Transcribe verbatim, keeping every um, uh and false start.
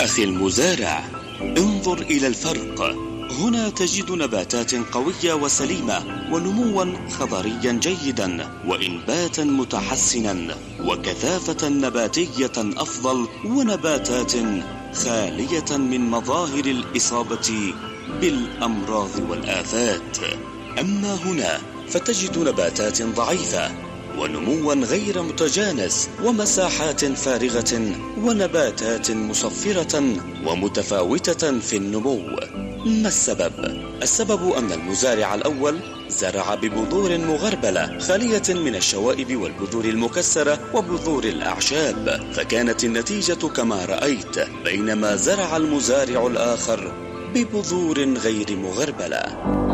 أخي المزارع، انظر إلى الفرق. هنا تجد نباتات قوية وسليمة ونموا خضريا جيدا وإنباتا متحسنا وكثافة نباتية أفضل ونباتات خالية من مظاهر الإصابة بالأمراض والآفات. أما هنا فتجد نباتات ضعيفة ونموا غير متجانس ومساحات فارغة ونباتات مصفرة ومتفاوتة في النمو. ما السبب؟ السبب أن المزارع الأول زرع ببذور مغربلة خالية من الشوائب والبذور المكسرة وبذور الأعشاب، فكانت النتيجة كما رأيت، بينما زرع المزارع الآخر ببذور غير مغربلة.